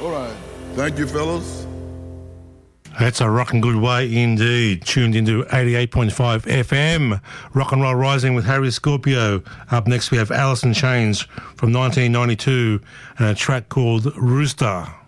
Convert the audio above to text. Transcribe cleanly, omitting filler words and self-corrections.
All right. Thank you, fellas. That's a rockin' good way indeed. Tuned into 88.5 FM. Rock and Roll Rising with Harry Scorpio. Up next we have Alice in Chains from 1992 and a track called Rooster.